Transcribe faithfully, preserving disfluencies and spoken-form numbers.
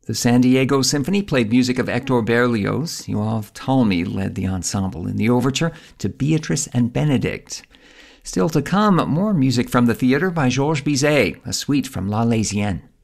The San Diego Symphony played music of Hector Berlioz. Yoav Talmy led the ensemble in the overture to Beatrice and Benedict. Still to come, more music from the theater by Georges Bizet, a suite from La Laisienne.